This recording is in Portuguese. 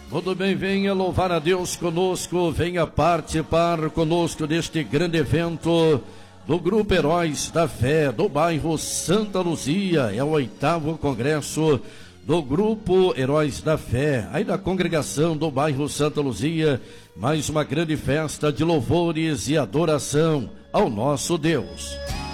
Tudo bem, venha louvar a Deus conosco, venha participar conosco deste grande evento do Grupo Heróis da Fé, do bairro Santa Luzia. É o 8º Congresso do Grupo Heróis da Fé, aí da congregação do bairro Santa Luzia. Mais uma grande festa de louvores e adoração ao nosso Deus.